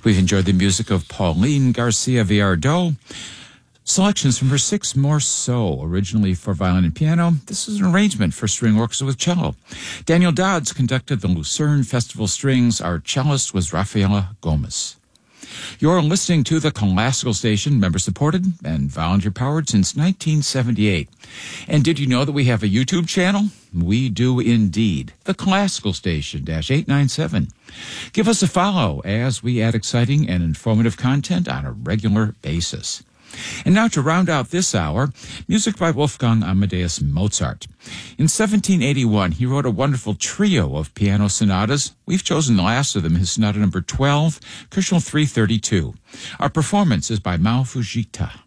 We've enjoyed the music of Pauline Garcia Villardo. Selections from her Six Morceaux, originally for violin and piano. This is an arrangement for string orchestra with cello. Daniel Dodds conducted the Lucerne Festival Strings. Our cellist was Rafaela Gomez. You're listening to the Classical Station, member-supported and volunteer-powered since 1978. And did you know that we have a YouTube channel? We do indeed. The Classical Station, -897. Give us a follow as we add exciting and informative content on a regular basis. And now to round out this hour, music by Wolfgang Amadeus Mozart. In 1781, he wrote a wonderful trio of piano sonatas. We've chosen the last of them, his sonata number 12, Köchel 332. Our performance is by Mao Fujita.